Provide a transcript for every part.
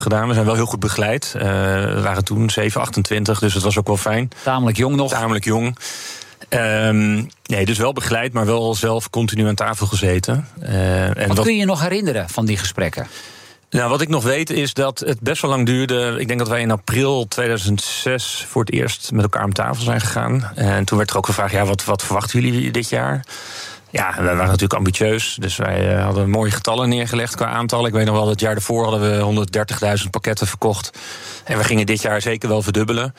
gedaan. We zijn wel heel goed begeleid. We waren toen 7, 28, dus het was ook wel fijn. Tamelijk jong nog. Tamelijk jong. Nee, dus wel begeleid, maar wel zelf continu aan tafel gezeten. Wat kun je je nog herinneren van die gesprekken? Nou, wat ik nog weet is dat het best wel lang duurde. Ik denk dat wij in april 2006 voor het eerst met elkaar aan tafel zijn gegaan. En toen werd er ook gevraagd, ja, wat verwachten jullie dit jaar? Ja, wij waren natuurlijk ambitieus, dus wij hadden mooie getallen neergelegd qua aantal. Ik weet nog wel, het jaar daarvoor hadden we 130.000 pakketten verkocht. En we gingen dit jaar zeker wel verdubbelen.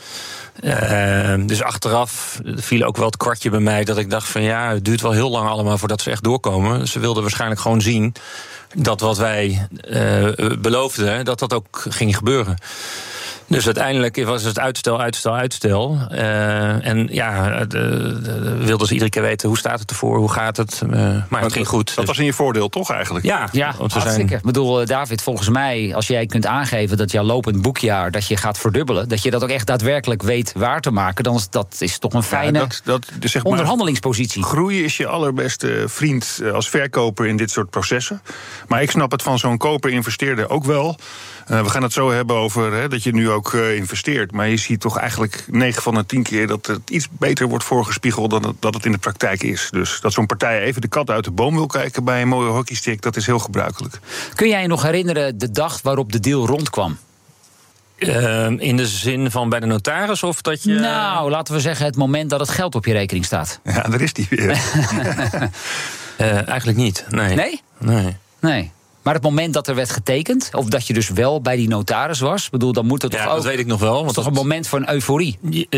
Dus achteraf viel ook wel het kwartje bij mij dat ik dacht van ja, het duurt wel heel lang allemaal voordat ze echt doorkomen. Ze wilden waarschijnlijk gewoon zien dat wat wij beloofden, dat ook ging gebeuren. Dus uiteindelijk was het uitstel. En ja, wilden ze iedere keer weten, hoe staat het ervoor, hoe gaat het? Maar het ging goed. Dat was in je voordeel toch eigenlijk? Ja, hartstikke. Ik bedoel, David, volgens mij, als jij kunt aangeven dat jouw lopend boekjaar, dat je gaat verdubbelen, dat je dat ook echt daadwerkelijk weet waar te maken, dan dat is toch een fijne zeg maar, onderhandelingspositie. Groeien is je allerbeste vriend als verkoper in dit soort processen. Maar ik snap het van zo'n koper-investeerder ook wel. We gaan het zo hebben over dat je nu ook investeert. Maar je ziet toch eigenlijk 9 van de 10 keer dat het iets beter wordt voorgespiegeld dan dat het in de praktijk is. Dus dat zo'n partij even de kat uit de boom wil kijken bij een mooie hockeystick, dat is heel gebruikelijk. Kun jij je nog herinneren de dag waarop de deal rondkwam? In de zin van bij de notaris of dat je... Nou, laten we zeggen het moment dat het geld op je rekening staat. Ja, daar is die weer. Eigenlijk niet, nee. Nee. Maar het moment dat er werd getekend, of dat je dus wel bij die notaris was, bedoel, dan moet het toch ook... dat weet ik nog wel. Dat is toch een moment van euforie?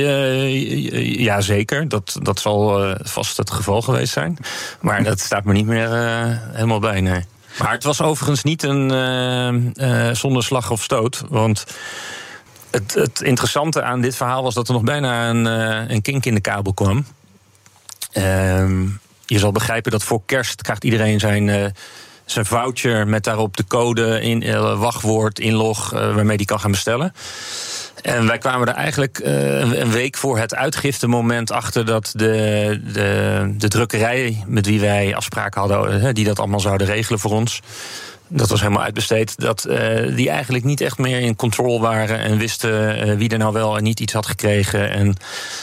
Ja, zeker. Dat zal vast het geval geweest zijn. Maar dat staat me niet meer helemaal bij, nee. Maar het was overigens niet een zonder slag of stoot. Want het interessante aan dit verhaal was dat er nog bijna een kink in de kabel kwam. Je zal begrijpen dat voor kerst krijgt iedereen zijn voucher met daarop de code, wachtwoord, inlog, waarmee die kan gaan bestellen. En wij kwamen er eigenlijk een week voor het uitgiftemoment achter dat de drukkerij met wie wij afspraken hadden, die dat allemaal zouden regelen voor ons, dat was helemaal uitbesteed, dat die eigenlijk niet echt meer in control waren en wisten wie er nou wel en niet iets had gekregen. En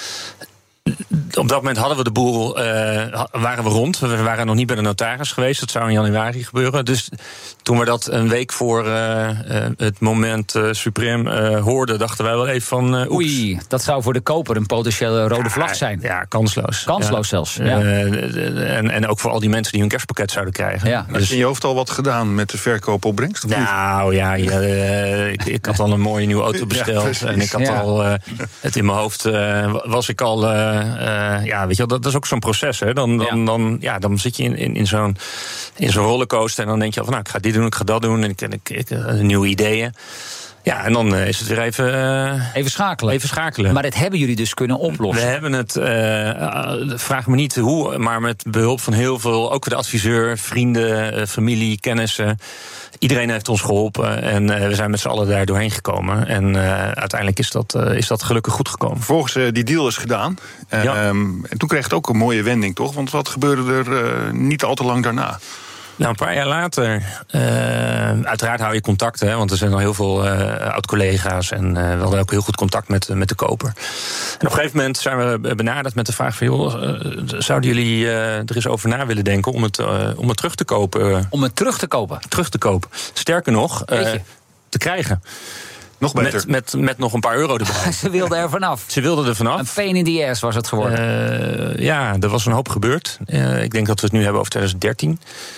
op dat moment hadden we de boel, waren we rond. We waren nog niet bij de notaris geweest. Dat zou in januari gebeuren. Dus toen we dat een week voor het moment suprem hoorden, dachten wij wel even van oei, dat zou voor de koper een potentiële rode vlag zijn. Ja, kansloos. Kansloos zelfs. Ja. En ook voor al die mensen die hun kerstpakket zouden krijgen. Ja. Dus, heb je in je hoofd al wat gedaan met de verkoopopbrengst? Nou ja, ik had al een mooie nieuwe auto besteld. Ja, en ik had al het in mijn hoofd, was ik al... ja, weet je wel, dat is ook zo'n proces. Hè. Dan zit je in zo'n rollercoaster en dan denk je al van, nou, ik ga dit doen, ik ga dat doen en ik nieuwe ideeën. Ja, en dan is het weer even schakelen. Maar dat hebben jullie dus kunnen oplossen. We hebben het, vraag me niet hoe, maar met behulp van heel veel, ook de adviseur, vrienden, familie, kennissen. Iedereen heeft ons geholpen en we zijn met z'n allen daar doorheen gekomen. En uiteindelijk is dat gelukkig goed gekomen. Vervolgens die deal is gedaan. En toen kreeg het ook een mooie wending, toch? Want wat gebeurde er niet al te lang daarna? Nou, een paar jaar later, uiteraard hou je contact, hè, want er zijn al heel veel oud-collega's en we hadden ook heel goed contact met de koper. En op een gegeven moment zijn we benaderd met de vraag van, joh, zouden jullie er eens over na willen denken om het terug te kopen? Om het terug te kopen? Terug te kopen. Sterker nog, te krijgen. Nog beter. Met nog een paar euro erbij. Ze wilden er vanaf. Een pain in the ass was het geworden. Ja, er was een hoop gebeurd. Ik denk dat we het nu hebben over 2013.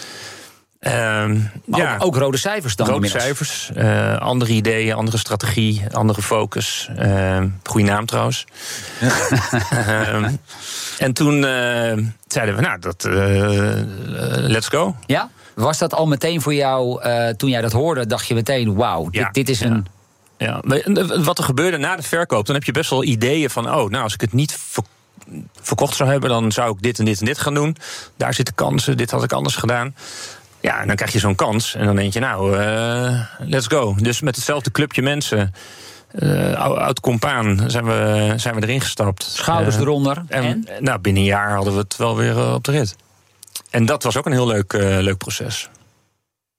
Ook rode cijfers dan? Rode cijfers, andere ideeën, andere strategie, andere focus. Goeie naam trouwens. Ja. En toen zeiden we, nou, let's go. Ja? Was dat al meteen voor jou, toen jij dat hoorde, dacht je meteen, wauw, dit is een... Ja, wat er gebeurde na de verkoop, dan heb je best wel ideeën van, als ik het niet verkocht zou hebben, dan zou ik dit en dit en dit gaan doen. Daar zitten kansen, dit had ik anders gedaan. Ja, en dan krijg je zo'n kans en dan denk je, nou, let's go. Dus met hetzelfde clubje mensen, oud compaan, zijn we erin gestapt. Schouders eronder. En? Nou, binnen een jaar hadden we het wel weer op de rit. En dat was ook een heel leuk proces.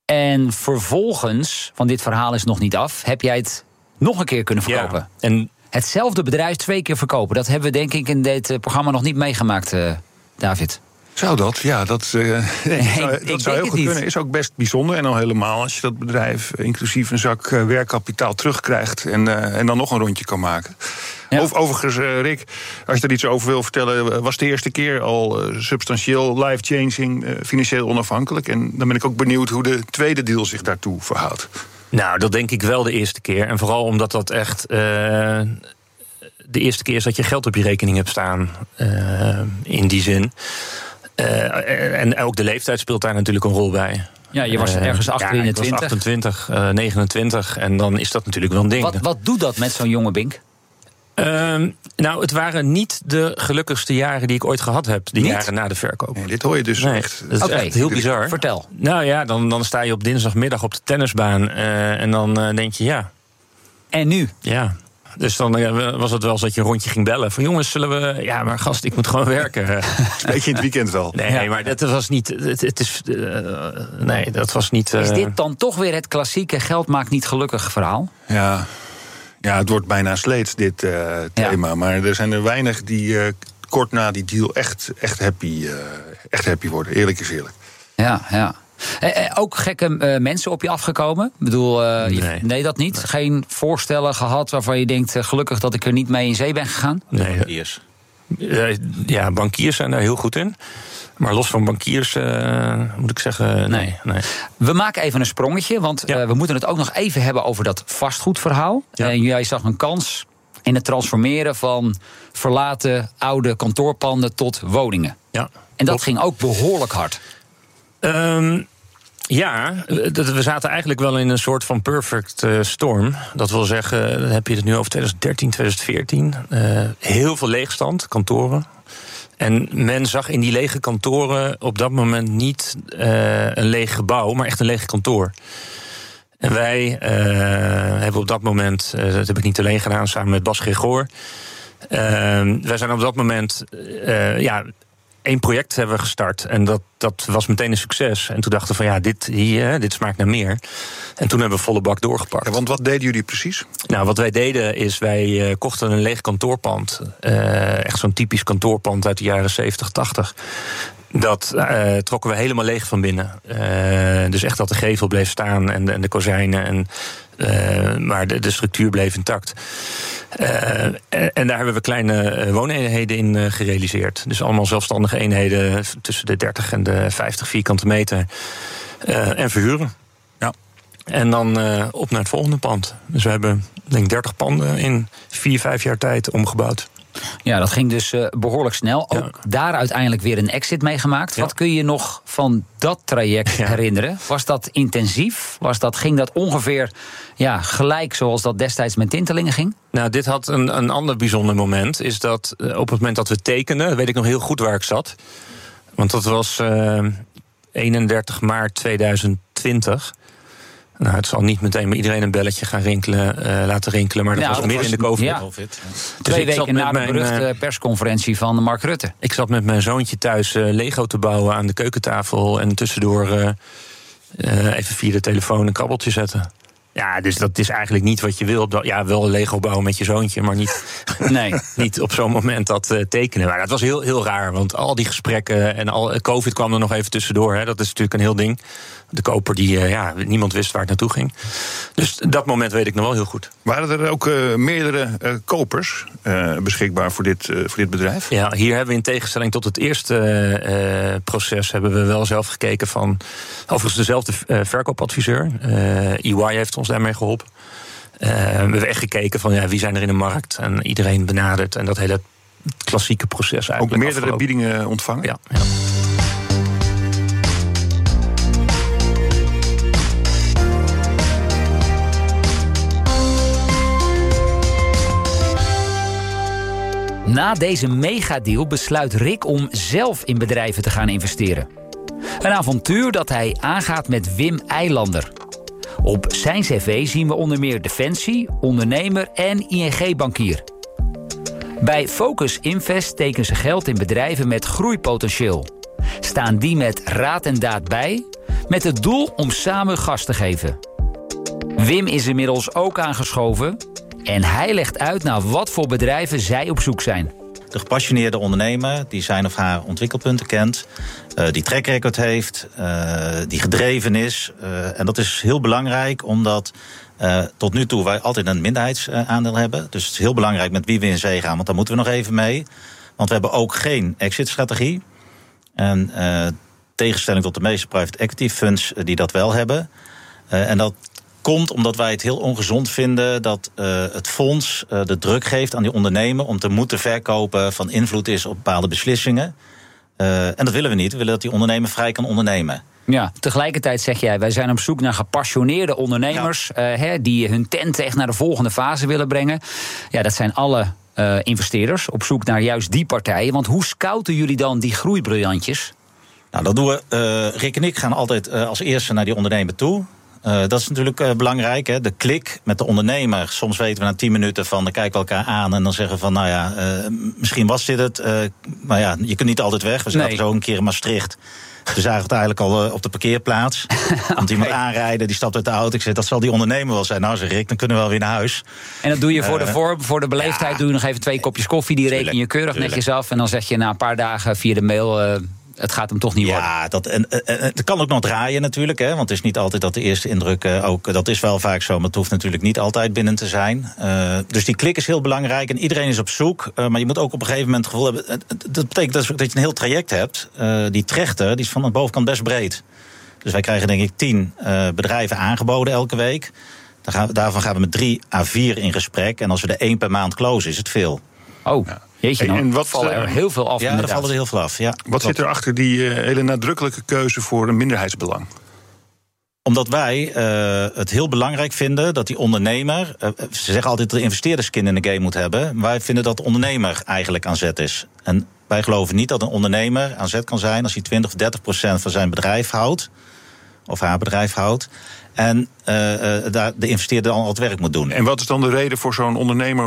En vervolgens, want dit verhaal is nog niet af, heb jij het nog een keer kunnen verkopen. Ja, en hetzelfde bedrijf 2 keer verkopen. Dat hebben we denk ik in dit programma nog niet meegemaakt, David. Zou dat? Ja, dat zou heel goed kunnen. Is ook best bijzonder. En al helemaal als je dat bedrijf inclusief een zak werkkapitaal terugkrijgt en dan nog een rondje kan maken. Ja. Overigens, Rick, als je er iets over wil vertellen, was de eerste keer al substantieel, life-changing, financieel onafhankelijk. En dan ben ik ook benieuwd hoe de tweede deal zich daartoe verhoudt. Nou, dat denk ik wel de eerste keer. En vooral omdat dat echt de eerste keer is dat je geld op je rekening hebt staan. In die zin. En ook de leeftijd speelt daar natuurlijk een rol bij. Ja, je was ergens 28. Ik was 28, 29. En dan is dat natuurlijk wel een ding. Wat doet dat met zo'n jonge Bink? Nou, het waren niet de gelukkigste jaren die ik ooit gehad heb. Die jaren na de verkoop. Nee, dit hoor je dus echt. Dat is echt heel bizar. Vertel. Nou ja, dan sta je op dinsdagmiddag op de tennisbaan. En dan denk je, ja. En nu? Ja. Dus dan was het wel eens dat je een rondje ging bellen. Van jongens, zullen we... Ja, maar gast, ik moet gewoon werken. Weet je in het weekend wel. Nee, maar dat was niet... Nee, dat was niet... Is dit dan toch weer het klassieke geld maakt niet gelukkig verhaal? Ja, het wordt bijna sleets, dit thema. Ja. Maar er zijn er weinig die kort na die deal echt happy worden. Eerlijk is eerlijk. Ja. Ook gekke mensen op je afgekomen? Ik bedoel, nee, dat niet? Nee. Geen voorstellen gehad waarvan je denkt, gelukkig dat ik er niet mee in zee ben gegaan? Nee, bankiers. Ja, bankiers zijn daar heel goed in. Maar los van bankiers moet ik zeggen, nee. We maken even een sprongetje, want we moeten het ook nog even hebben over dat vastgoedverhaal. Ja. En jij zag een kans in het transformeren van verlaten oude kantoorpanden tot woningen. Ja, en dat ging ook behoorlijk hard. We zaten eigenlijk wel in een soort van perfect storm. Dat wil zeggen, dan heb je het nu over 2013, 2014. Heel veel leegstand, kantoren. En men zag in die lege kantoren op dat moment niet een leeg gebouw, maar echt een leeg kantoor. En wij hebben op dat moment, dat heb ik niet alleen gedaan, samen met Bas Gregor. Wij zijn op dat moment... één project hebben we gestart en dat was meteen een succes. En toen dachten we van dit smaakt naar meer. En toen hebben we volle bak doorgepakt. Ja, want wat deden jullie precies? Nou, wat wij deden is, wij kochten een leeg kantoorpand. Echt zo'n typisch kantoorpand uit de jaren 70, 80. Dat trokken we helemaal leeg van binnen. Dus echt dat de gevel bleef staan en de kozijnen. Maar de structuur bleef intact. En daar hebben we kleine wooneenheden in gerealiseerd. Dus allemaal zelfstandige eenheden tussen de 30 en de 50 vierkante meter. En verhuren. Ja. En dan op naar het volgende pand. Dus we hebben, denk ik, 30 panden in 4-5 jaar tijd omgebouwd. Ja, dat ging dus behoorlijk snel. Ook daar uiteindelijk weer een exit mee gemaakt. Ja. Wat kun je nog van dat traject herinneren? Was dat intensief? Ging dat ongeveer gelijk zoals dat destijds met Tintelingen ging? Nou, dit had een ander bijzonder moment. Is dat op het moment dat we tekenden, weet ik nog heel goed waar ik zat. Want dat was 31 maart 2020. Nou, het zal niet meteen bij iedereen een belletje gaan laten rinkelen, maar dat was midden in de COVID. Ja. Dus 2 weken na de beruchte persconferentie van Mark Rutte. Ik zat met mijn zoontje thuis Lego te bouwen aan de keukentafel en tussendoor even via de telefoon een krabbeltje zetten. Ja, dus dat is eigenlijk niet wat je wil. Wel Lego bouwen met je zoontje, maar niet op zo'n moment dat tekenen. Maar dat was heel, heel raar, want al die gesprekken en COVID kwam er nog even tussendoor. Hè. Dat is natuurlijk een heel ding. De koper niemand wist waar het naartoe ging. Dus dat moment weet ik nog wel heel goed. Waren er ook meerdere kopers beschikbaar voor dit bedrijf? Ja, hier hebben we in tegenstelling tot het eerste proces hebben we wel zelf gekeken van, overigens dezelfde verkoopadviseur. EY heeft ons daarmee geholpen. We hebben echt gekeken van wie zijn er in de markt en iedereen benaderd en dat hele klassieke proces eigenlijk. Ook meerdere biedingen ontvangen? Ja. Na deze megadeal besluit Rick om zelf in bedrijven te gaan investeren. Een avontuur dat hij aangaat met Wim Eilander. Op zijn cv zien we onder meer Defensie, ondernemer en ING-bankier. Bij Focus Invest steken ze geld in bedrijven met groeipotentieel. Staan die met raad en daad bij, met het doel om samen gas te geven. Wim is inmiddels ook aangeschoven en hij legt uit naar wat voor bedrijven zij op zoek zijn. De gepassioneerde ondernemer die zijn of haar ontwikkelpunten kent, die track record heeft, die gedreven is. En dat is heel belangrijk omdat tot nu toe wij altijd een minderheidsaandeel hebben. Dus het is heel belangrijk met wie we in zee gaan, want daar moeten we nog even mee. Want we hebben ook geen exit-strategie. En tegenstelling tot de meeste private equity funds die dat wel hebben. En dat komt omdat wij het heel ongezond vinden dat het fonds de druk geeft aan die ondernemer om te moeten verkopen van invloed is op bepaalde beslissingen. En dat willen we niet. We willen dat die ondernemer vrij kan ondernemen. Ja, tegelijkertijd zeg jij, wij zijn op zoek naar gepassioneerde ondernemers die hun tent echt naar de volgende fase willen brengen. Ja, dat zijn alle investeerders op zoek naar juist die partijen. Want hoe scouten jullie dan die groeibriljantjes? Nou, dat doen we. Rick en ik gaan altijd als eerste naar die ondernemer toe. Dat is natuurlijk belangrijk, hè? De klik met de ondernemer. Soms weten we na 10 minuten van, dan kijken we elkaar aan en dan zeggen we van, nou ja, misschien was dit het. Maar ja, je kunt niet altijd weg. We zaten zo een keer in Maastricht. We zagen het eigenlijk al op de parkeerplaats. Komt iemand aanrijden, die stapt uit de auto. Ik zeg, dat zal die ondernemer wel zijn. Nou, zeg Rick, dan kunnen we wel weer naar huis. En dat doe je voor de vorm, voor de beleefdheid. Doe je nog even 2 kopjes koffie, die reken je keurig netjes af. En dan zeg je na een paar dagen via de mail, het gaat hem toch niet worden. Ja, het kan ook nog draaien natuurlijk. Hè, want het is niet altijd dat de eerste indruk ook. Dat is wel vaak zo, maar het hoeft natuurlijk niet altijd binnen te zijn. Dus die klik is heel belangrijk en iedereen is op zoek. Maar je moet ook op een gegeven moment het gevoel hebben. Dat betekent dat je een heel traject hebt. Die trechter die is van de bovenkant best breed. Dus wij krijgen denk ik 10 bedrijven aangeboden elke week. Daarvan gaan we met 3 à 4 in gesprek. En als we er 1 per maand closen, is het veel. Oh, jeetje, dan vallen er heel veel af. Ja, er vallen er heel veel af. Ja, wat zit er achter die hele nadrukkelijke keuze voor een minderheidsbelang? Omdat wij het heel belangrijk vinden dat die ondernemer. Ze zeggen altijd dat de investeerder skin in de game moet hebben. Maar wij vinden dat de ondernemer eigenlijk aan zet is. En wij geloven niet dat een ondernemer aan zet kan zijn als hij 20 of 30% van zijn bedrijf houdt. Of haar bedrijf houdt. En de investeerder dan al het werk moet doen. En wat is dan de reden voor zo'n ondernemer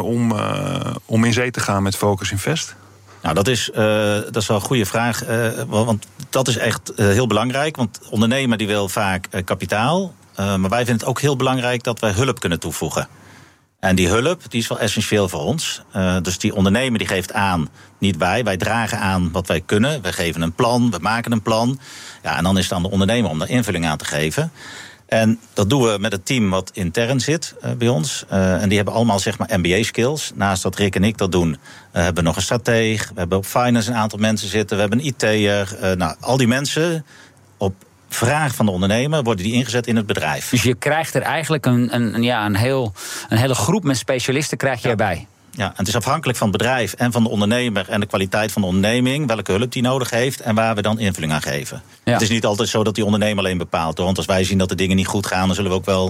om in zee te gaan met Focus Invest? Nou, dat is wel een goede vraag. Want dat is echt heel belangrijk. Want de ondernemer die wil vaak kapitaal. Maar wij vinden het ook heel belangrijk dat wij hulp kunnen toevoegen. En die hulp die is wel essentieel voor ons. Dus die ondernemer die geeft aan, niet wij dragen aan wat wij kunnen. We geven een plan, we maken een plan. Ja, en dan is het aan de ondernemer om daar invulling aan te geven. En dat doen we met het team wat intern zit bij ons. En die hebben allemaal zeg maar MBA-skills. Naast dat Rick en ik dat doen, hebben we nog een strateeg. We hebben op finance een aantal mensen zitten. We hebben een IT'er. Al die mensen op vraag van de ondernemer worden die ingezet in het bedrijf. Dus je krijgt er eigenlijk een hele groep met specialisten krijg je erbij. Ja, en het is afhankelijk van het bedrijf en van de ondernemer en de kwaliteit van de onderneming, welke hulp die nodig heeft en waar we dan invulling aan geven. Ja. Het is niet altijd zo dat die ondernemer alleen bepaalt, hoor. Want als wij zien dat de dingen niet goed gaan, dan zullen we ook wel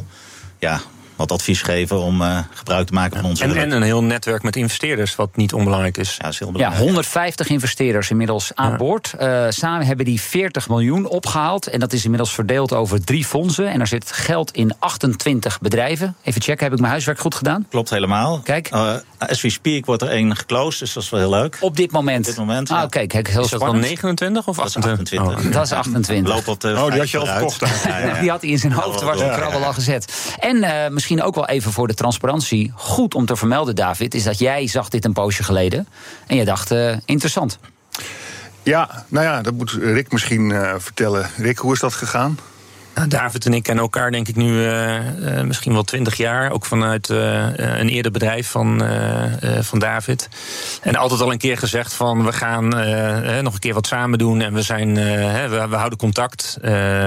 wat advies geven om gebruik te maken van onze hulp. En een heel netwerk met investeerders, wat niet onbelangrijk is. Ja, dat is heel belangrijk. 150 investeerders inmiddels aan boord. Samen hebben die 40 miljoen opgehaald. En dat is inmiddels verdeeld over 3 fondsen. En er zit geld in 28 bedrijven. Even checken, heb ik mijn huiswerk goed gedaan? Klopt helemaal. Kijk. As we speak wordt er 1 geclosed, dus dat is wel heel leuk. Op dit moment? Op dit moment, ja. Kijk, heel is dat dan 29 of 28? Dat is 28. Loop op de die had je al verkocht. Die had hij in zijn hoofd, was een krabbel al gezet. En misschien ook wel even voor de transparantie, goed om te vermelden, David, is dat jij zag dit een poosje geleden en je dacht, interessant. Ja, nou ja, dat moet Rick misschien vertellen. Rick, hoe is dat gegaan? David en ik kennen elkaar denk ik nu misschien wel 20 jaar. Ook vanuit een eerder bedrijf van David. En altijd al een keer gezegd van we gaan nog een keer wat samen doen. En we houden contact.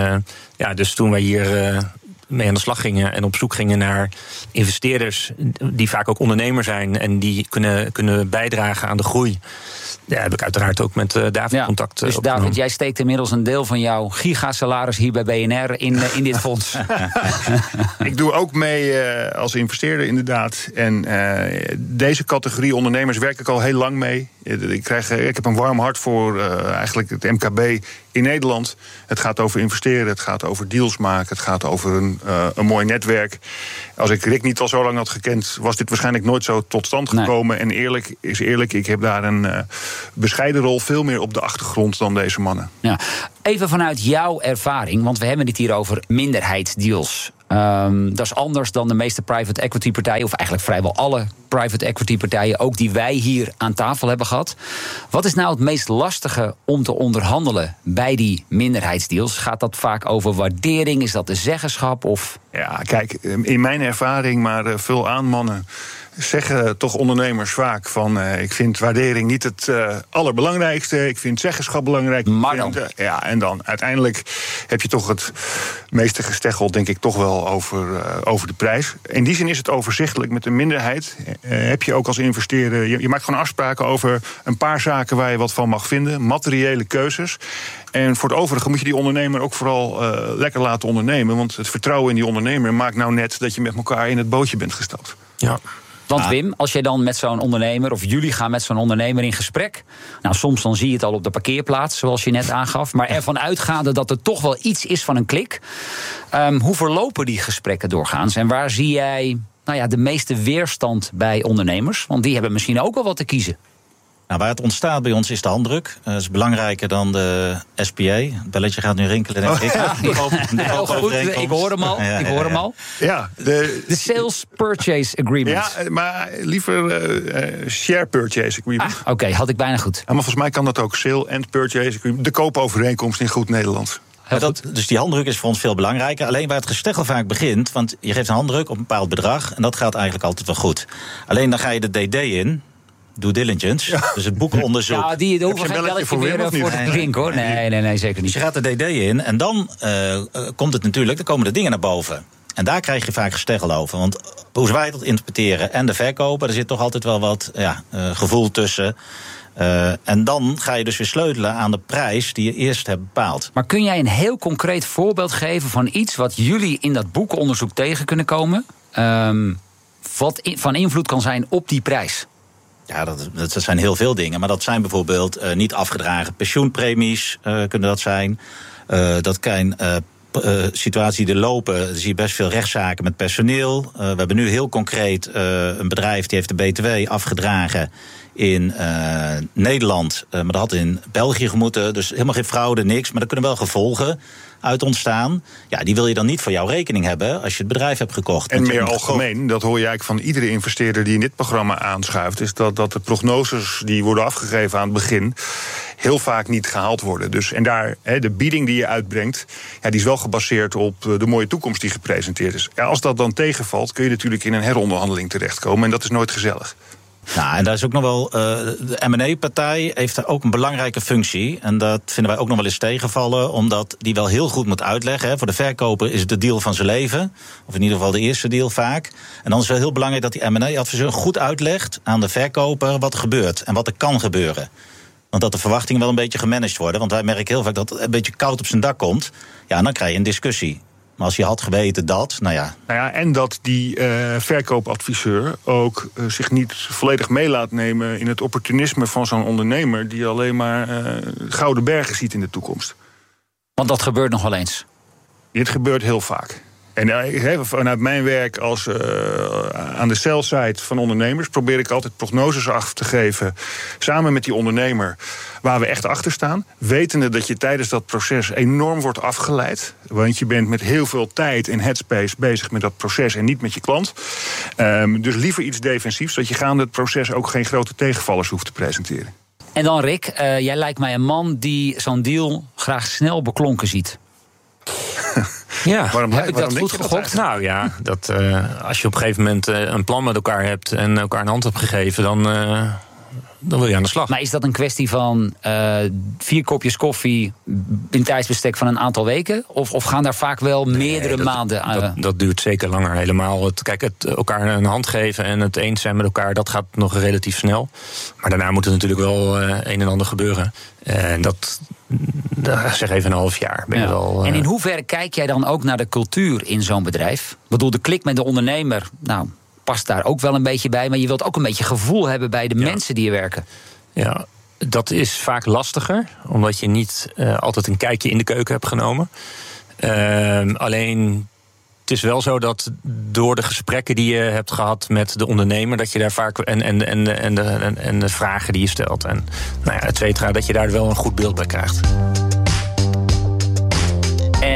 Dus toen wij hier mee aan de slag gingen en op zoek gingen naar investeerders die vaak ook ondernemer zijn en die kunnen bijdragen aan de groei. Ja, heb ik uiteraard ook met David contact dus opgenomen. David, jij steekt inmiddels een deel van jouw gigasalaris hier bij BNR in dit fonds. Ik doe ook mee als investeerder inderdaad. En deze categorie ondernemers werk ik al heel lang mee. Ik heb een warm hart voor eigenlijk het MKB in Nederland. Het gaat over investeren, het gaat over deals maken, het gaat over een mooi netwerk. Als ik Rick niet al zo lang had gekend, was dit waarschijnlijk nooit zo tot stand gekomen. Nee. En eerlijk is eerlijk, ik heb daar een bescheiden rol, veel meer op de achtergrond dan deze mannen. Ja. Even vanuit jouw ervaring, want we hebben het hier over minderheidsdeals. Dat is anders dan de meeste private equity partijen, of eigenlijk vrijwel alle private equity partijen, ook die wij hier aan tafel hebben gehad. Wat is nou het meest lastige om te onderhandelen bij die minderheidsdeals? Gaat dat vaak over waardering? Is dat de zeggenschap? Of? Ja, kijk, in mijn ervaring, maar vul aan mannen, zeggen toch ondernemers vaak van ik vind waardering niet het allerbelangrijkste. Ik vind zeggenschap belangrijk. Maar dan? En dan uiteindelijk heb je toch het meeste gesteggel, denk ik, toch wel over de prijs. In die zin is het overzichtelijk. Met een minderheid heb je ook als investeerder, je maakt gewoon afspraken over een paar zaken waar je wat van mag vinden. Materiële keuzes. En voor het overige moet je die ondernemer ook vooral lekker laten ondernemen. Want het vertrouwen in die ondernemer maakt nou net dat je met elkaar in het bootje bent gestapt. Ja. Want Wim, als je dan met zo'n ondernemer, of jullie gaan met zo'n ondernemer in gesprek, nou, soms dan zie je het al op de parkeerplaats, zoals je net aangaf, maar ervan uitgaande dat er toch wel iets is van een klik. Hoe verlopen die gesprekken doorgaans? En waar zie jij de meeste weerstand bij ondernemers? Want die hebben misschien ook wel wat te kiezen. Nou, waar het ontstaat bij ons is de handdruk. Dat is belangrijker dan de SPA. Het belletje gaat nu rinkelen, denk ik. Ik hoor hem al. Ja, de Sales Purchase Agreement. Ja, maar liever Share Purchase Agreement. Oké, had ik bijna goed. Ja, maar volgens mij kan dat ook Sale and Purchase Agreement. De koopovereenkomst in goed Nederlands. Dus die handdruk is voor ons veel belangrijker. Alleen waar het gesteggel vaak begint, want je geeft een handdruk op een bepaald bedrag en dat gaat eigenlijk altijd wel goed. Alleen dan ga je de DD in. Due diligence, dus het boekonderzoek. Ja, die hoeven geen belletje meer voor de drink, hoor. Nee, zeker niet. Dus je gaat de DD in en dan komt het natuurlijk, dan komen de dingen naar boven. En daar krijg je vaak gesteggel over. Want hoe wij dat interpreteren en de verkoper, er zit toch altijd wel wat gevoel tussen. En dan ga je dus weer sleutelen aan de prijs die je eerst hebt bepaald. Maar kun jij een heel concreet voorbeeld geven van iets wat jullie in dat boekonderzoek tegen kunnen komen? Wat van invloed kan zijn op die prijs? Ja, dat zijn heel veel dingen. Maar dat zijn bijvoorbeeld niet afgedragen pensioenpremies, kunnen dat zijn. Dat kan situaties die er lopen, dan zie je best veel rechtszaken met personeel. We hebben nu heel concreet een bedrijf die heeft de BTW afgedragen in Nederland. Maar dat had in België gemoeten. Dus helemaal geen fraude, niks. Maar er kunnen wel gevolgen uit ontstaan. Ja, die wil je dan niet voor jouw rekening hebben als je het bedrijf hebt gekocht. En meer algemeen, dat hoor je eigenlijk van iedere investeerder die in dit programma aanschuift, is dat de prognoses die worden afgegeven aan het begin heel vaak niet gehaald worden. Dus, en daar, de bieding die je uitbrengt, die is wel gebaseerd op de mooie toekomst die gepresenteerd is. Ja, als dat dan tegenvalt, kun je natuurlijk in een heronderhandeling terechtkomen. En dat is nooit gezellig. Nou, en daar is ook nog wel, de M&A-partij heeft daar ook een belangrijke functie. En dat vinden wij ook nog wel eens tegenvallen, omdat die wel heel goed moet uitleggen. Voor de verkoper is het de deal van zijn leven, of in ieder geval de eerste deal vaak. En dan is het wel heel belangrijk dat die M&A-adviseur goed uitlegt aan de verkoper wat er gebeurt en wat er kan gebeuren. Want dat de verwachtingen wel een beetje gemanaged worden. Want wij merken heel vaak dat het een beetje koud op zijn dak komt. Ja, dan krijg je een discussie. Maar als je had geweten dat, en dat die verkoopadviseur ook zich niet volledig mee laat nemen in het opportunisme van zo'n ondernemer die alleen maar gouden bergen ziet in de toekomst. Want dat gebeurt nog wel eens. Dit gebeurt heel vaak. En vanuit mijn werk aan de sell-side van ondernemers probeer ik altijd prognoses af te geven samen met die ondernemer waar we echt achter staan. Wetende dat je tijdens dat proces enorm wordt afgeleid. Want je bent met heel veel tijd en headspace bezig met dat proces en niet met je klant. Dus liever iets defensiefs, zodat je gaande het proces ook geen grote tegenvallers hoeft te presenteren. En dan Rick, jij lijkt mij een man die zo'n deal graag snel beklonken ziet. Ja, heb ik dat goed gegokt? Nou ja, als je op een gegeven moment een plan met elkaar hebt en elkaar een hand hebt gegeven, dan wil je aan de slag. Maar is dat een kwestie van 4 kopjes koffie in tijdsbestek van een aantal weken? Of gaan daar vaak wel meerdere maanden aan? Dat duurt zeker langer helemaal. Het elkaar een hand geven en het eens zijn met elkaar, dat gaat nog relatief snel. Maar daarna moet er natuurlijk wel een en ander gebeuren. En dat zeg even een half jaar. En in hoeverre kijk jij dan ook naar de cultuur in zo'n bedrijf? Ik bedoel, de klik met de ondernemer, past daar ook wel een beetje bij. Maar je wilt ook een beetje gevoel hebben bij de mensen die er werken. Ja, dat is vaak lastiger. Omdat je niet altijd een kijkje in de keuken hebt genomen. Alleen, het is wel zo dat door de gesprekken die je hebt gehad met de ondernemer, dat je daar vaak en de vragen die je stelt en et cetera, dat je daar wel een goed beeld bij krijgt.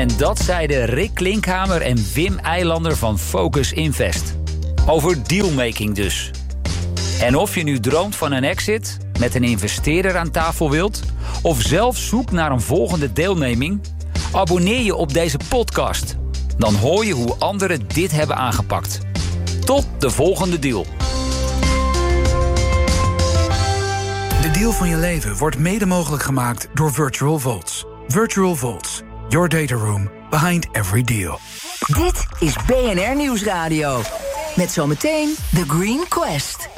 En dat zeiden Rick Klinkhamer en Wim Eilander van Focus Invest. Over dealmaking dus. En of je nu droomt van een exit, met een investeerder aan tafel wilt, of zelf zoekt naar een volgende deelneming, abonneer je op deze podcast. Dan hoor je hoe anderen dit hebben aangepakt. Tot de volgende deal. De deal van je leven wordt mede mogelijk gemaakt door Virtual Vaults. Virtual Vaults, your data room behind every deal. Dit is BNR Nieuwsradio. Met zometeen The Green Quest.